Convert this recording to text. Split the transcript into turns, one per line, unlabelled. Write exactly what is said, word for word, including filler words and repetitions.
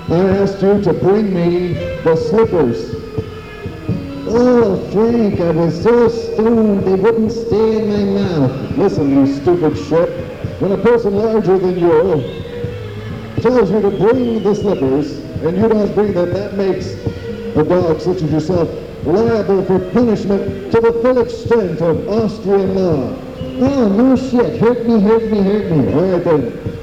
I asked you to bring me the slippers.
Oh, Frank, I was so stoned they wouldn't stay in my mouth.
Listen, you stupid shit. When a person larger than you tells you to bring the slippers, and you don't bring them, that makes a dog such as yourself liable for punishment to the full extent of Austrian law.
Oh, no shit. Hurt me, hurt me, hurt me.
All right, then.